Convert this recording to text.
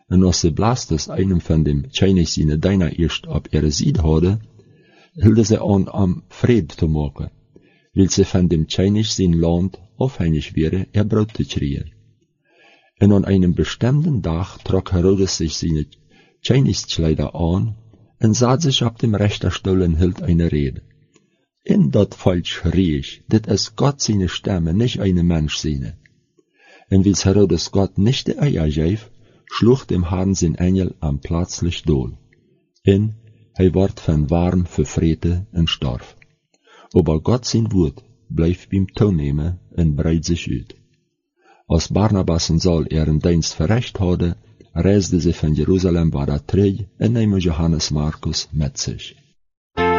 En als ze Blastus einem van dem Tscheinig seine Diener erst op ihre Seite hadden, hielden ze aan am Vrede te maken, weil ze van dem Tscheinig sein Land afhängig wäre, Brot zu kriegen. En an einem bestimmten Tag trok Herodes sich seine Tscheinigskleider an en zat sich op dem Richterstuhl en hield eine Rede. In dat falsch schrie ich, dit is Gott seine Stimme, nicht eine Mensch seine. En wils Herodes Gott nicht de Eier geef, schlug dem Herrn sein Engel am plötzlich dood. En hij ward van warm vervreten en starf. Aber Gott sein Wort bleef beim toenemen en breit sich uit. Als Barnabas en Saul ihren Dienst verricht hadden, reisden sie von Jerusalem wieder terug en namen Johannes Markus mit sich.